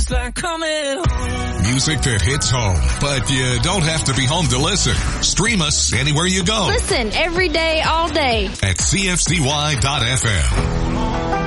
It's like coming home. Music that hits home, but you don't have to be home to listen. Stream us anywhere you go. Listen every day, all day at cfcy.fm.